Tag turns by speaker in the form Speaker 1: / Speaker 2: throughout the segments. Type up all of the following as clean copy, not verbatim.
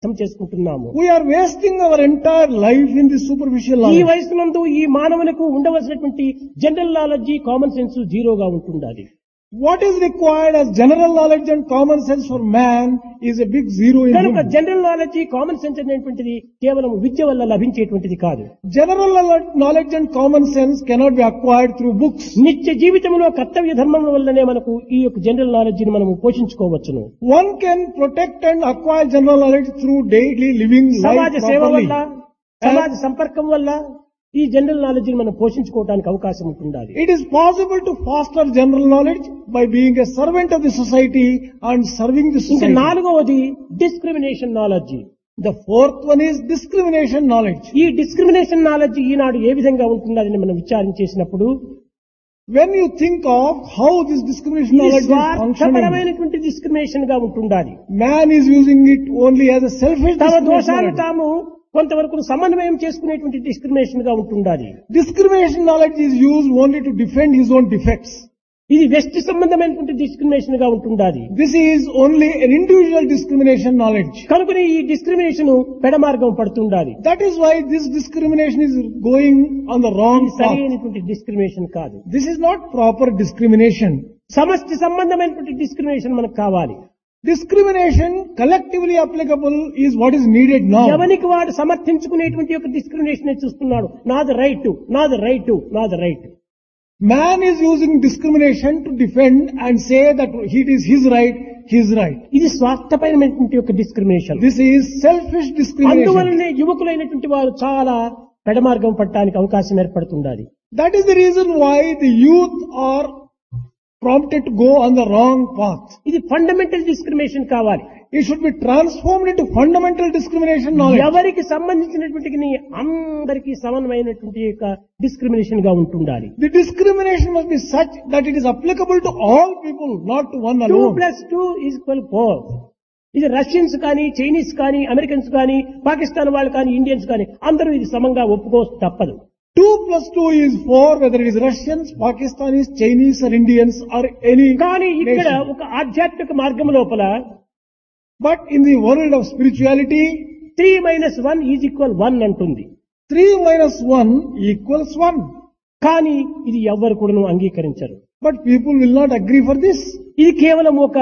Speaker 1: అర్థం చేసుకుంటున్నాము.
Speaker 2: We are wasting our entire life in this superficial
Speaker 1: ఈ
Speaker 2: knowledge.
Speaker 1: వయసునందు ఈ మానవులకు ఉండవలసినటువంటి జనరల్ నాలెడ్జి, కామన్ సెన్స్ జీరోగా ఉంటుండాలి.
Speaker 2: What is required as general knowledge and common sense for man is a big zero in
Speaker 1: కనుక
Speaker 2: him.
Speaker 1: General knowledge, common sense అనేటువంటిది కేవలం విద్య వల్ల లభించేటువంటిది కాదు.
Speaker 2: General knowledge and common sense cannot be acquired through books.
Speaker 1: నిత్య జీవితంలో కర్తవ్య ధర్మం వల్లనే మనకు ఈ యొక్క జనరల్ నాలెడ్జ్ ని మనము పోషించుకోవచ్చును.
Speaker 2: One can protect and acquire general knowledge through daily living
Speaker 1: సమాజ
Speaker 2: life
Speaker 1: సేవ
Speaker 2: properly.
Speaker 1: వల్ల, సమాజ సంపర్కం వల్ల ఈ జనరల్ నాలెడ్జ్ ని మనం పోషించుకోవడానికి అవకాశం ఉంటుండాలి.
Speaker 2: It is possible to foster general knowledge by being a servant of the society and serving the
Speaker 1: ఇంకా
Speaker 2: society.
Speaker 1: నాలుగవది discrimination knowledge.
Speaker 2: The fourth one is discrimination knowledge.
Speaker 1: ఈ డిస్క్రిమినేషన్ నాలెడ్జ్ ఈనాడు ఏ విధంగా ఉంటున్నదని మనం విచారించేసినప్పుడు
Speaker 2: When you think of how this discrimination
Speaker 1: ఇది
Speaker 2: knowledge is functioning,
Speaker 1: స్వార్థపరమైనటువంటి discrimination గా ఉంటుండాలి.
Speaker 2: man is using it only as a selfish
Speaker 1: తమ
Speaker 2: discrimination
Speaker 1: దోషాలు
Speaker 2: knowledge.
Speaker 1: తాము కొంతవరకు సమన్వయం చేసుకునేటువంటి డిస్క్రిమినేషన్ గా ఉంటుండాలి.
Speaker 2: Discrimination knowledge is used only to defend his own defects.
Speaker 1: ఇది వ్యక్తి సంబంధమైనటువంటి డిస్క్రిమినేషన్ గా ఉంటుండాలి.
Speaker 2: This is only an individual discrimination knowledge.
Speaker 1: కనుకనే ఈ discrimination పెడమార్గం పడుతుండాలి.
Speaker 2: That is why this discrimination is going on the wrong
Speaker 1: ఇది సరి
Speaker 2: path.
Speaker 1: అయినటువంటి డిస్క్రిమినేషన్ కాదు.
Speaker 2: This is not proper discrimination.
Speaker 1: సమష్టి సంబంధమైనటువంటి డిస్క్రిమినేషన్ మనకు కావాలి.
Speaker 2: Discrimination collectively applicable is what is needed now.
Speaker 1: ఎవరికి వాడు సమర్థించుకునేటువంటి యొక్క డిస్క్రిమినేషన్ చూస్తున్నాడు. నాది రైట్, నాది రైట్, నాది right.
Speaker 2: Man is using discrimination to defend and say that it is his right, his right.
Speaker 1: ఇది స్వార్థపరమైనటువంటి యొక్క discrimination.
Speaker 2: This is selfish discrimination.
Speaker 1: అందువలనే యువకులైనటువంటి వారు చాలా పెడమార్గం పట్టడానికి అవకాశం ఏర్పడుతుండాలి.
Speaker 2: That is the reason why the youth are prompted to go on the wrong path.
Speaker 1: ఇది fundamental discrimination కావాలి.
Speaker 2: It should be transformed into fundamental discrimination knowledge.
Speaker 1: ఎవరికి సంబంధించినటువంటి అందరికీ సమన్వయమైనటువంటి యొక్క డిస్క్రిమినేషన్ గా ఉంటుండాలి.
Speaker 2: The discrimination must be such that it is applicable to all people, not to one
Speaker 1: 2
Speaker 2: alone.
Speaker 1: + 2 = 4. ఇది Russians కానీ, చైనీస్ కానీ, అమెరికన్స్ కానీ, పాకిస్తాన్ వాళ్ళు కానీ, ఇండియన్స్ కానీ అందరూ ఇది సమంగా ఒప్పుకో తప్పదు.
Speaker 2: 2 + 2 is 4, whether it is Russians, Pakistanis, Chinese or Indians or any
Speaker 1: కానీ ఇక్కడ
Speaker 2: nation.
Speaker 1: ఒక ఆధ్యాత్మిక మార్గం లోపల
Speaker 2: But in the world of spirituality,
Speaker 1: 3 - 1 = 1 అంటుంది.
Speaker 2: 3 - 1 = 1.
Speaker 1: కానీ ఇది ఎవ్వరు కూడా అంగీకరించరు.
Speaker 2: But people will not agree for this.
Speaker 1: ఇది కేవలం ఒక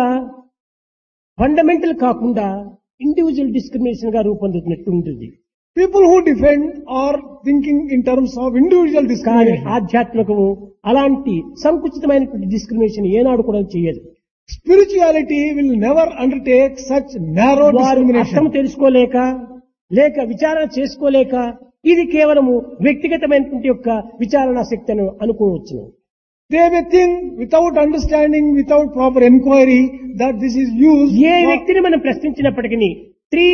Speaker 1: ఫండమెంటల్ కాకుండా ఇండివిజువల్ డిస్క్రిమినేషన్ గా రూపొందుతున్నట్టు ఉంటుంది.
Speaker 2: People who defend are thinking in terms of individual
Speaker 1: కానీ
Speaker 2: discrimination.
Speaker 1: ఆధ్యాత్మికము అలాంటి సంకుచితమైనటువంటి డిస్క్రిమినేషన్ ఏనాడు కూడా చేయదు.
Speaker 2: Spirituality will never undertake such narrow
Speaker 1: వారు అర్థం
Speaker 2: discrimination.
Speaker 1: తెలుసుకోలేక లేక విచారణ చేసుకోలేక ఇది కేవలము వ్యక్తిగతమైనటువంటి యొక్క విచారణ శక్తిని అనుకోవచ్చును.
Speaker 2: They may think without understanding, without proper inquiry, that this is used.
Speaker 1: A
Speaker 2: for-
Speaker 1: వ్యక్తిని మనం ప్రశ్నించినప్పటికీ 3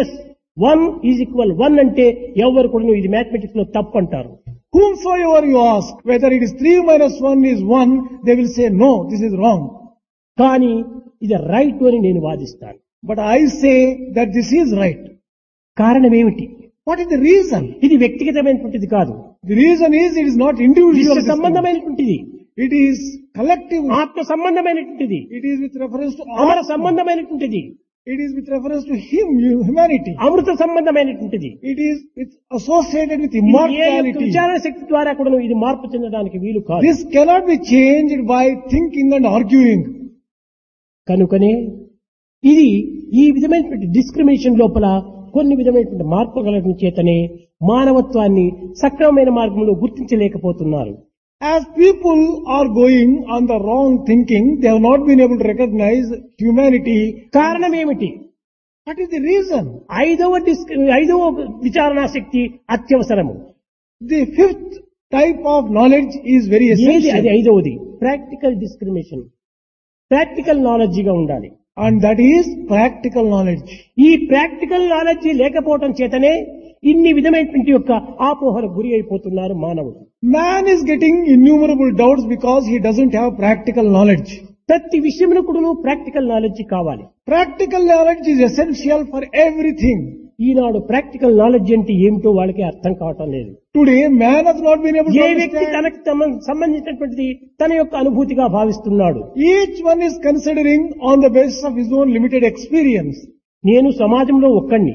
Speaker 1: - 1 = 1 అంటే ఎవరు కూడా ఇది మ్యాథమెటిక్స్ లో తప్పు అంటారు.
Speaker 2: Whomsoever you ask, whether it is 3 - 1 is 1, they will say, no, this is wrong.
Speaker 1: కానీ ఇది రైట్ అని నేను వాదిస్తాను.
Speaker 2: But I say that this is right.
Speaker 1: కారణం ఏమిటి?
Speaker 2: What is the reason?
Speaker 1: ఇది వ్యక్తిగతమైనటువంటిది కాదు,
Speaker 2: The reason is it is not individual.
Speaker 1: విశ్వ
Speaker 2: discrimination.
Speaker 1: సంబంధమైనటువంటిది,
Speaker 2: It is collective.
Speaker 1: ఆత్మ సంబంధమైనటువంటిది,
Speaker 2: It is with reference to
Speaker 1: అమర
Speaker 2: all.
Speaker 1: సంబంధమైనటువంటిది,
Speaker 2: It is with reference to humanity.
Speaker 1: Amrutha సంబంధమైనటువంటిది.
Speaker 2: It is associated with
Speaker 1: ఇది ఏ యొక్క
Speaker 2: immortality.
Speaker 1: విచారణ శక్తి ద్వారా కూడా ఇది మార్పు చెందడానికి వీలు కాదు.
Speaker 2: This cannot be changed by thinking and arguing.
Speaker 1: కనుకనే ఇది ఈ విధమైనటువంటి డిస్క్రిమినేషన్ లోపల కొన్ని విధమైనటువంటి మార్పుల చేతనే మానవత్వాన్ని సక్రమమైన మార్గంలో గుర్తించలేకపోతున్నారు.
Speaker 2: As people are going on the wrong thinking, they have not been able to recognize humanity.
Speaker 1: కారణం ఏమిటి?
Speaker 2: What is the reason?
Speaker 1: ఐదవ విచారణా శక్తి అత్యవసరము.
Speaker 2: The fifth type of knowledge is very
Speaker 1: ఏది అది?
Speaker 2: essential.
Speaker 1: ఐదవది ప్రాక్టికల్ డిస్క్రిమినేషన్. ప్రాక్టికల్ నాలెడ్జ్ గా ఉండాలి.
Speaker 2: And that is practical knowledge.
Speaker 1: ఈ practical knowledge లేకపోవటం చేతనే ఇన్ని విధమైనటువంటి యొక్క ఆపోహలకు గురి అయిపోతున్నారు మానవుడు.
Speaker 2: Man is getting innumerable doubts because he doesn't have practical knowledge.
Speaker 1: ప్రతి విషయంలో కూడా ప్రాక్టికల్ నాలెడ్జ్ కావాలి.
Speaker 2: Practical knowledge is essential for everything.
Speaker 1: Eenadu practical knowledge అంటే ఏమిటో వాళ్ళకి అర్థం కావటం లేదు.
Speaker 2: Today, man has not been able to
Speaker 1: ఏ వ్యక్తి
Speaker 2: understand.
Speaker 1: తనకు సంబంధించినటువంటిది తన యొక్క అనుభూతిగా భావిస్తున్నాడు.
Speaker 2: Each one is considering on the basis of his own limited experience.
Speaker 1: నేను సమాజంలో ఒక్కడిని,